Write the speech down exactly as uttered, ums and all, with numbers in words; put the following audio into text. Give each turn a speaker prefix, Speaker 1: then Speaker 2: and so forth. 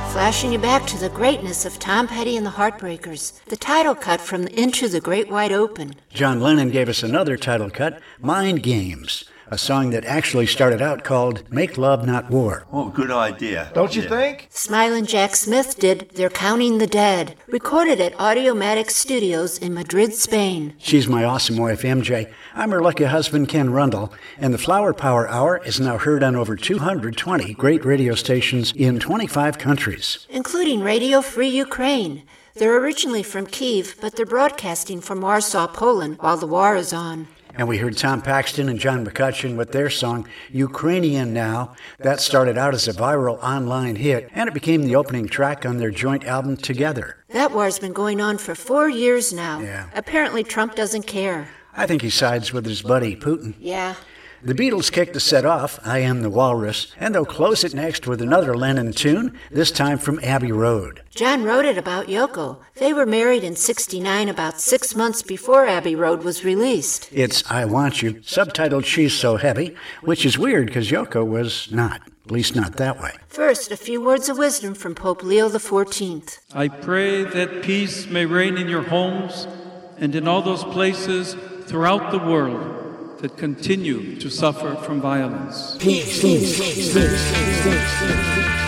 Speaker 1: Flashing you back to the greatness of Tom Petty and the Heartbreakers, the title cut from Into the Great Wide Open.
Speaker 2: John Lennon gave us another title cut, Mind Games, a song that actually started out called Make Love Not War.
Speaker 3: Oh, good idea.
Speaker 4: Don't you
Speaker 3: yeah.
Speaker 4: think?
Speaker 1: Smilin' Jack Smith did They're Counting the Dead, recorded at Audiomatic Studios in Madrid, Spain.
Speaker 2: She's my awesome wife, M J. I'm her lucky husband, Ken Rundle, and the Flower Power Hour is now heard on over two hundred twenty great radio stations in twenty-five countries,
Speaker 1: including Radio Free Ukraine. They're originally from Kyiv, but they're broadcasting from Warsaw, Poland, while the war is on.
Speaker 2: And we heard Tom Paxton and John McCutcheon with their song, Ukrainian Now. That started out as a viral online hit, and it became the opening track on their joint album, Together.
Speaker 1: That war's been going on for four years now.
Speaker 2: Yeah.
Speaker 1: Apparently Trump doesn't care.
Speaker 2: I think he sides with his buddy, Putin.
Speaker 1: Yeah.
Speaker 2: The Beatles kick the set off, I Am the Walrus, and they'll close it next with another Lennon tune, this time from Abbey Road.
Speaker 1: John wrote it about Yoko. They were married in sixty-nine, about six months before Abbey Road was released.
Speaker 2: It's I Want You, subtitled She's So Heavy, which is weird because Yoko was not, at least not that way.
Speaker 1: First, a few words of wisdom from Pope Leo the fourteenth.
Speaker 5: I pray that peace may reign in your homes and in all those places throughout the world that continue to suffer from violence.
Speaker 6: Peace, peace, peace, peace, peace, peace.